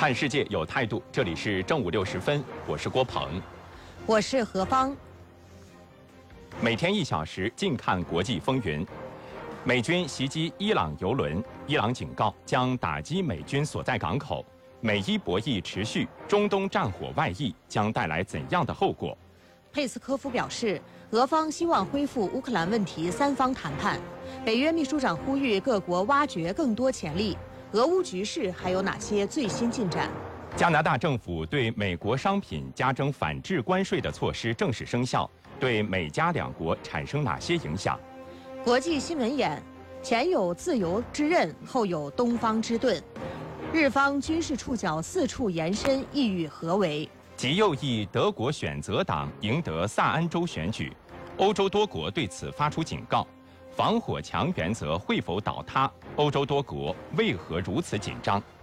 看世界有态度，这里是正午6时分，我是郭鹏， 我是何芳。 每天1小时，尽看国际风云。美军袭击伊朗油轮，伊朗警告将打击美军所在港口。美伊博弈持续，中东战火外溢将带来怎样的后果？ 佩斯科夫表示，俄方希望恢复乌克兰问题3方谈判。北约秘书长呼吁各国挖掘更多潜力。俄乌局势还有哪些最新进展？ 加拿大政府对美国商品加征反制关税的措施正式生效，对美加2国产生哪些影响？ 国际新闻眼：前有自由之刃，后有东方之盾。日方军事触角4处延伸，意欲何为？ 极右翼德国选择党赢得萨安州选举，欧洲多国对此发出警告。防火墙原则会否倒塌？欧洲多国为何如此紧张？